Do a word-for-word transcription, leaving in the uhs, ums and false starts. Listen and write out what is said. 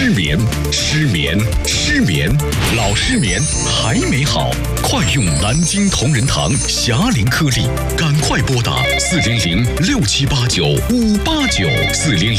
失眠，失眠，失眠，老失眠还没好，快用南京同仁堂霞龄颗粒，赶快拨打四零零六七八九五八九四零零。